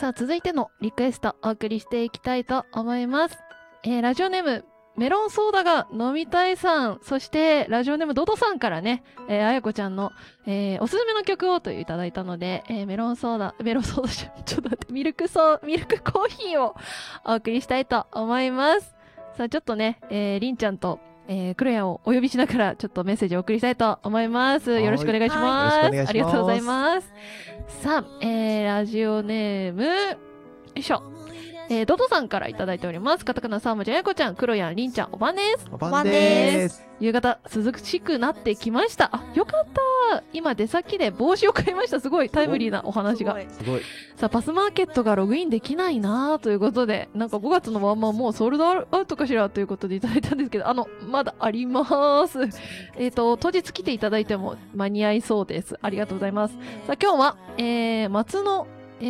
さあ、続いてのリクエストお送りしていきたいと思います。ラジオネーム、メロンソーダが飲みたいさん、そしてラジオネームドドさんからね、あやこちゃんの、おすすめの曲をといただいたので、メロンソーダじゃ、ちょっと待って、ミルクコーヒーをお送りしたいと思います。さあ、ちょっとね、りんちゃんと、クロヤンをお呼びしながらちょっとメッセージをお送りしたいと思います。よろしくお願いします。ありがとうございます。さあ、ラジオネーム、よいしょ。ドドさんからいただいております。カタカナ3文字、あやこちゃん、クロヤン、りんちゃん、おばんです。 おばんです。 夕方、涼しくなってきました。あ、よかった。今出先で帽子を買いました。すごいタイムリーなお話が。 すごい。 さあ、パスマーケットがログインできないなということで、なんか5月のワンマンもうソールドアウトかしらということでいただいたんですけど、まだあります。当日来ていただいても間に合いそうです。ありがとうございます。さあ、今日は、松の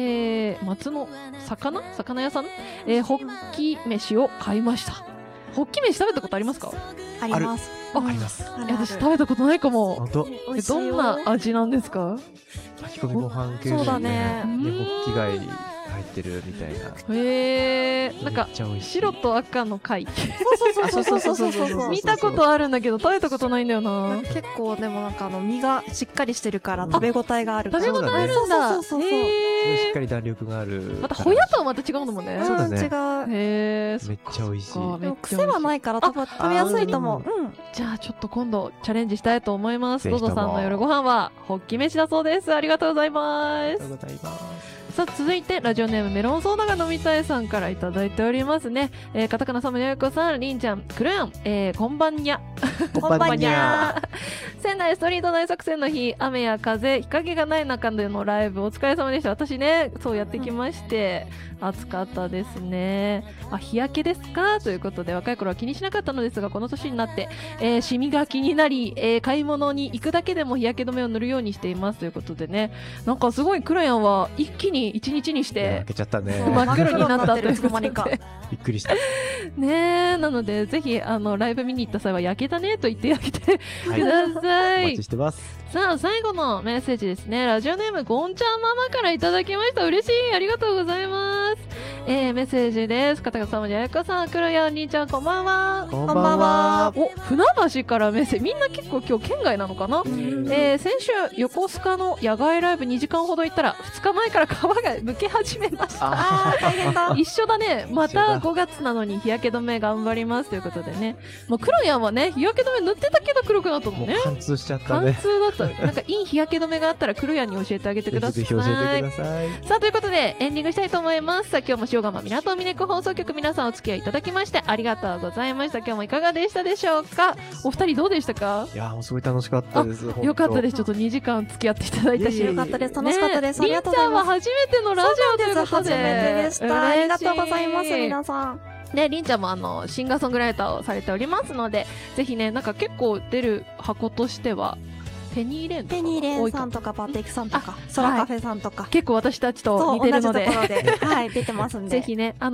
魚屋さんホッキ飯を買いました。ホッキ飯食べたことありますか？ あります。 あります。 私食べたことないかも。 本当？ どんな味なんですか？ 炊き込みご飯系そうだね。 でホッキ貝入ってるみたいな。 なんか白と赤の貝。 そう見たことあるんだけど食べたことないんだよな。 結構でもなんか身がしっかりしてるから食べ応えがある。 食べ応えあるんだ。 そう。 しっかり弾力がある。 またホヤとはまた違うのもね。 そうだね。 へめっちゃ美味しい。 癖はないから食べやすいと思う。 じゃあちょっと今度チャレンジしたいと思います。ドドさんの夜ご飯はホッキ飯だそうです。ありがとうございます。 ありがとうございます。 さあ、続いてラジオネームメロンソーダが飲みたいさんからいただいておりますね。カタカナサムヤヨコさん、りんちゃん、クロヤン、こんばんにゃ。 こんばんにゃ。 仙台ストリート大作戦の日、雨や風、日陰がない中でのライブお疲れ様でした。私ね、そうやってきまして、暑かったですね。日焼けですかということで、若い頃は気にしなかったのですが、この年になって、シミが気になり、買い物に行くだけでも日焼け止めを塗るようにしていますということでね。なんかすごいクロヤンは一気に一日にして開けちゃったね。 真っ黒になったということでびっくりした。 ねえ、なのでぜひライブ見に行った際は焼けたねと言ってあげてください。 お待ちしてます。 さあ、最後のメッセージですね。ラジオネームゴンちゃんママからいただきました。嬉しい。ありがとうございます。メッセージです。カタカナさんもややこさん、クロヤン、りんちゃん、こんばんは。 こんばんは。 お、船橋からメッセージ。みんな結構今日県外なのかな？先週、横須賀の野外ライブ2時間ほど行ったら、2日前から皮がむけ始めました。 大変だ。 一緒だね。また5月なのに日焼け止め頑張りますということでね。もうクロヤンはね、日焼け止め塗ってたけど黒くなったもんね。 貫通しちゃったね。 貫通だった。なんかいい日焼け止めがあったらクロヤンに教えてあげてください。 ぜひ教えてください。 さあ、ということでエンディングしたいと思います。さあ、今日も塩釜港峰区放送局皆さんお付き合いいただきましてありがとうございました。今日もいかがでしたでしょうか？お二人どうでしたか？ いやー、もうすごい楽しかったです。 よかったです。ちょっと2時間付き合っていただいたし。 よかったです。楽しかったです。ありがとうございます。 りんちゃんは初めてのラジオということで。 初めてでした。ありがとうございます、皆さん。 ね、りんちゃんもシンガーソングライターをされておりますので、ぜひね、なんか結構出る箱としては、ペニーレンさんとかバティクさんとかソラカフェさんとか、 結構私たちと似てるので、 はい、出てますんで、 ぜひね、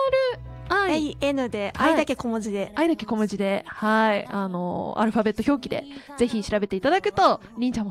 RIN で、I だけ小文字で、 はい、アルファベット表記で、ぜひ調べていただくと、りんちゃんも